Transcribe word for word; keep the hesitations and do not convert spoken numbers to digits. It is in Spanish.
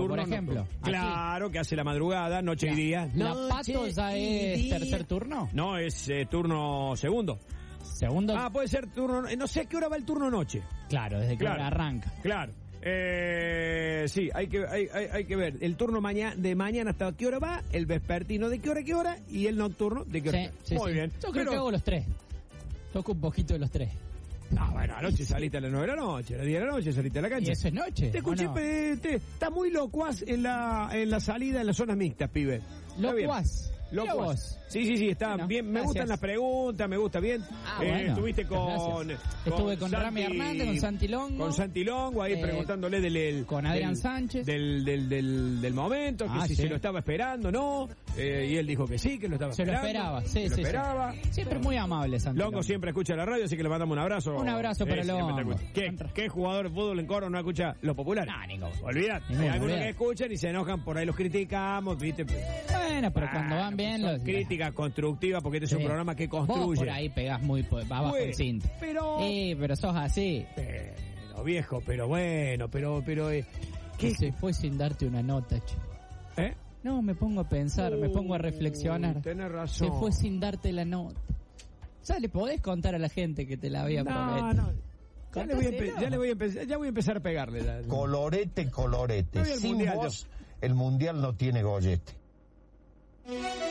Nocturno, por ejemplo. nocturno. Claro, que hace la madrugada, noche Ya. y día. ¿La Noche Pato ya y es día. tercer turno? No, es eh, turno segundo. Segundo. Ah, puede ser turno... No sé a qué hora va el turno noche. Claro, desde que Claro. arranca. Claro. Eh, sí, hay que, hay, hay, hay que ver el turno mañana, de mañana hasta qué hora va, el vespertino de qué hora a qué hora y el nocturno de qué hora. Sí, sí, Muy sí. bien. Yo creo Pero- que hago los tres. Toco un poquito de los tres. No, bueno, anoche saliste a las nueve de la noche, a las diez de la noche saliste a la cancha. ¿Y eso es noche? Te escuché, ¿o no? pe- te- está muy locuaz en la, en la salida en las zonas mixtas, pibe. Está bien. Locuaz. Mira Locuaz. vos. Sí, sí, sí, está Bueno, bien. Me gracias. gustan las preguntas, me gusta bien. Ah, Eh, bueno, estuviste muchas con, gracias. Estuve con Rami Hernández, con Santi Longo. Con Santi Longo, ahí Eh, preguntándole del, del- con Adrián del- Sánchez. Del, del, del, del momento, que Ah, si sí. se lo estaba esperando, no. Eh, y él dijo que sí, que lo estaba Se lo esperando. esperaba, sí, que lo sí, sí. esperaba. Siempre muy amable, Santi Longo Longo. siempre escucha la radio, así que le mandamos un abrazo. Un abrazo para siempre Longo. te escucha. ¿Qué, ¿Qué jugador de fútbol en Coro no escucha lo popular? No, ninguno. Olvídate. Hay Ninguno, algunos olvídate. que escuchan y se enojan, por ahí los criticamos, ¿viste? Bueno, pero cuando van bien son los... críticas constructivas, porque este es un Sí. programa que Vos construye. por ahí pegás muy po- abajo Pues, el cinto. pero- Sí, pero sos así. Pero, viejo, pero bueno, pero, pero, eh, Que ¿qué? se fue sin darte una nota, che. ¿Eh? No, me pongo a pensar, me pongo a reflexionar. Uh, tenés razón. Se fue sin darte la nota. Ya le podés contar a la gente que te la había No, prometido. no. Ya le, voy a empe- Contáselo. ya le voy a empezar, ya voy a empezar a pegarle. ya. Colorete, colorete. No había el Sin mundial, vos, el mundial no tiene gollete.